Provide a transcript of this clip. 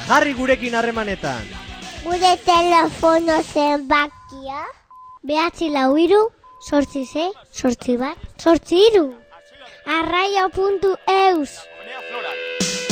Jarri gurekin harremanetan. Gure telefono zenbakia 943-868-8 1. Arraio.eus